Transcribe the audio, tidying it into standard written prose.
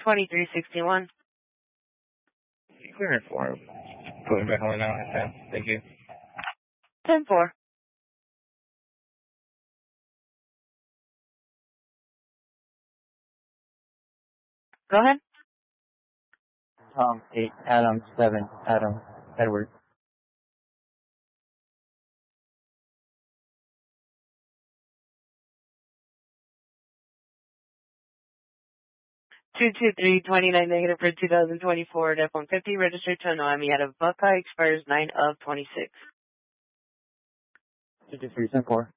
2361. Clear for putting back on now. Thank you. 10-4. Go ahead. Tom 8, Adam 7, Adam, Edward. 22329 negative for 2024 at F-150 registered to Noemi out of Buckeye expires 9 of 26. 5374.